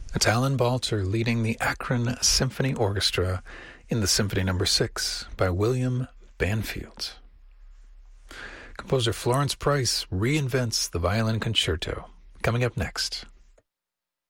It's Alan Balter leading the Akron Symphony Orchestra in the Symphony No. 6 by William Banfield. Composer Florence Price reinvents the violin concerto. Coming up next.